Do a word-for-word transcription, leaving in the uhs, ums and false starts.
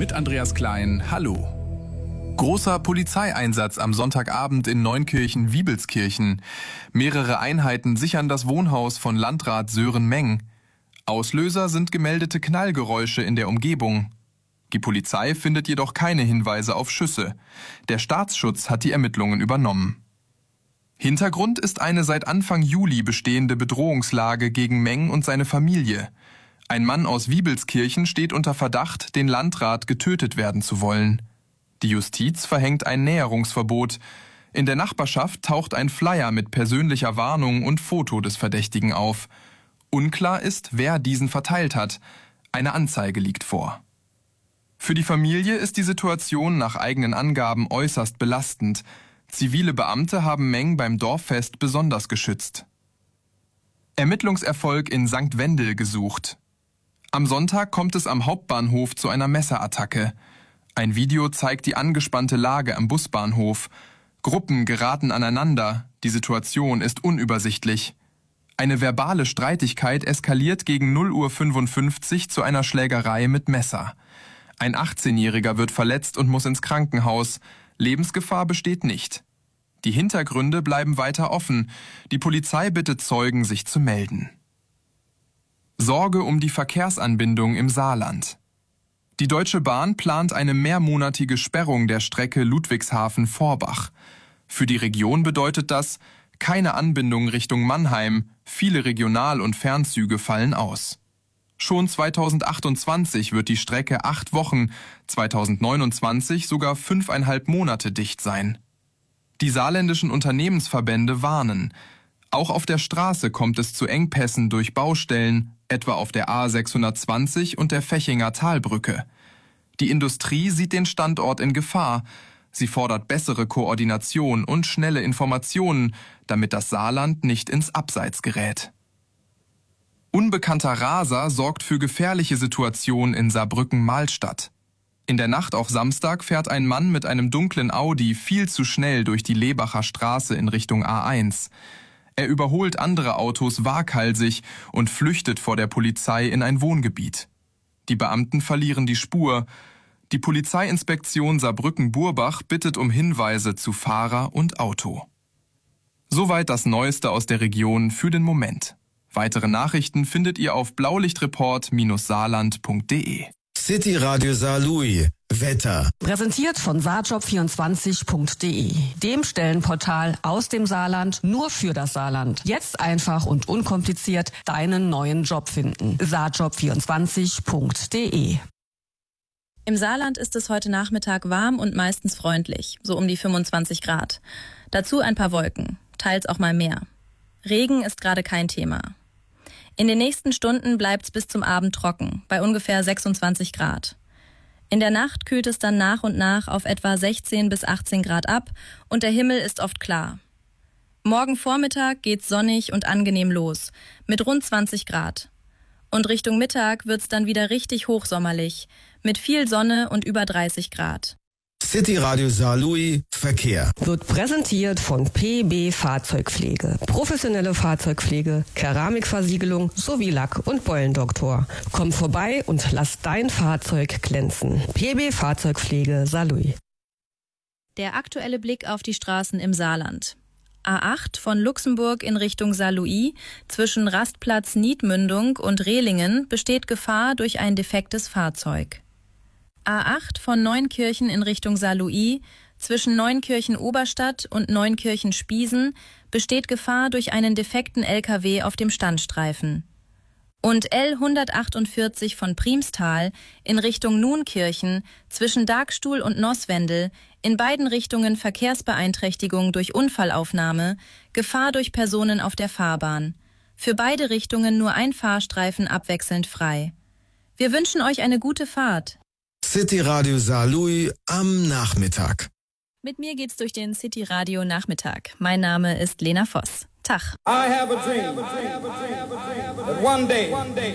mit Andreas Klein. Hallo. Großer Polizeieinsatz am Sonntagabend in Neunkirchen-Wiebelskirchen. Mehrere Einheiten sichern das Wohnhaus von Landrat Sören Meng. Auslöser sind gemeldete Knallgeräusche in der Umgebung. Die Polizei findet jedoch keine Hinweise auf Schüsse. Der Staatsschutz hat die Ermittlungen übernommen. Hintergrund ist eine seit Anfang Juli bestehende Bedrohungslage gegen Meng und seine Familie. Ein Mann aus Wiebelskirchen steht unter Verdacht, den Landrat getötet werden zu wollen. Die Justiz verhängt ein Näherungsverbot. In der Nachbarschaft taucht ein Flyer mit persönlicher Warnung und Foto des Verdächtigen auf. Unklar ist, wer diesen verteilt hat. Eine Anzeige liegt vor. Für die Familie ist die Situation nach eigenen Angaben äußerst belastend. Zivile Beamte haben Meng beim Dorffest besonders geschützt. Ermittlungserfolg in Sankt Wendel gesucht. Am Sonntag kommt es am Hauptbahnhof zu einer Messerattacke. Ein Video zeigt die angespannte Lage am Busbahnhof. Gruppen geraten aneinander, die Situation ist unübersichtlich. Eine verbale Streitigkeit eskaliert gegen null Uhr fünfundfünfzig zu einer Schlägerei mit Messer. Ein achtzehnjähriger wird verletzt und muss ins Krankenhaus. Lebensgefahr besteht nicht. Die Hintergründe bleiben weiter offen. Die Polizei bittet Zeugen, sich zu melden. Sorge um die Verkehrsanbindung im Saarland. Die Deutsche Bahn plant eine mehrmonatige Sperrung der Strecke Ludwigshafen-Vorbach. Für die Region bedeutet das keine Anbindung Richtung Mannheim, viele Regional- und Fernzüge fallen aus. Schon zweitausendachtundzwanzig wird die Strecke acht Wochen, zweitausendneunundzwanzig sogar fünfeinhalb Monate dicht sein. Die saarländischen Unternehmensverbände warnen. Auch auf der Straße kommt es zu Engpässen durch Baustellen, etwa auf der A sechshundertzwanzig und der Fechinger Talbrücke. Die Industrie sieht den Standort in Gefahr. Sie fordert bessere Koordination und schnelle Informationen, damit das Saarland nicht ins Abseits gerät. Unbekannter Raser sorgt für gefährliche Situationen in Saarbrücken-Mahlstadt. In der Nacht auf Samstag fährt ein Mann mit einem dunklen Audi viel zu schnell durch die Lebacher Straße in Richtung A eins. Er überholt andere Autos waghalsig und flüchtet vor der Polizei in ein Wohngebiet. Die Beamten verlieren die Spur. Die Polizeiinspektion Saarbrücken-Burbach bittet um Hinweise zu Fahrer und Auto. Soweit das Neueste aus der Region für den Moment. Weitere Nachrichten findet ihr auf blaulichtreport Saarland punkt de. City Radio Saarlouis. Wetter. Präsentiert von saarjob vierundzwanzig punkt de, dem Stellenportal aus dem Saarland nur für das Saarland. Jetzt einfach und unkompliziert deinen neuen Job finden. saarjob vierundzwanzig punkt de. Im Saarland ist es heute Nachmittag warm und meistens freundlich, so um die fünfundzwanzig Grad. Dazu ein paar Wolken, teils auch mal mehr. Regen ist gerade kein Thema. In den nächsten Stunden bleibt's bis zum Abend trocken, bei ungefähr sechsundzwanzig Grad. In der Nacht kühlt es dann nach und nach auf etwa sechzehn bis achtzehn Grad ab und der Himmel ist oft klar. Morgen Vormittag geht's sonnig und angenehm los, mit rund zwanzig Grad. Und Richtung Mittag wird's dann wieder richtig hochsommerlich, mit viel Sonne und über dreißig Grad. City Radio Saarlouis Verkehr. Wird präsentiert von P B Fahrzeugpflege. Professionelle Fahrzeugpflege, Keramikversiegelung sowie Lack- und Beulendoktor. Komm vorbei und lass dein Fahrzeug glänzen. P B Fahrzeugpflege Saarlouis. Der aktuelle Blick auf die Straßen im Saarland. A acht von Luxemburg in Richtung Saarlouis zwischen Rastplatz Niedmündung und Rehlingen besteht Gefahr durch ein defektes Fahrzeug. A acht von Neunkirchen in Richtung Saarlouis zwischen Neunkirchen-Oberstadt und Neunkirchen-Spiesen besteht Gefahr durch einen defekten L K W auf dem Standstreifen. Und L hundertachtundvierzig von Priemstal in Richtung Nunkirchen zwischen Dagstuhl und Nosswendel in beiden Richtungen Verkehrsbeeinträchtigung durch Unfallaufnahme, Gefahr durch Personen auf der Fahrbahn. Für beide Richtungen nur ein Fahrstreifen abwechselnd frei. Wir wünschen euch eine gute Fahrt. City Radio Saarlouis am Nachmittag. Mit mir geht's durch den City Radio Nachmittag. Mein Name ist Lena Voss. Tag. I have a dream that one day